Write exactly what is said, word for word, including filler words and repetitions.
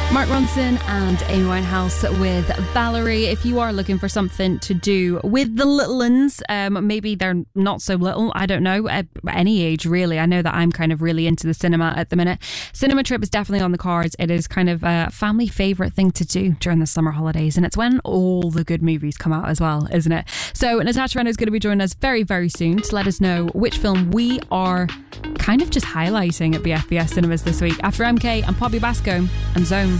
Mark Ronson and Amy Winehouse with Valerie. If you are looking for something to do with the little ones, um, maybe they're not so little, I don't know, at any age really. I know that I'm kind of really into the cinema at the minute. Cinema trip is definitely on the cards. It is kind of a family favourite thing to do during the summer holidays, and it's when all the good movies come out as well, isn't it? So Natasha Reno is going to be joining us very, very soon to let us know which film we are kind of just highlighting at the F B S Cinemas this week. After M K and Poppy Basco and Zone.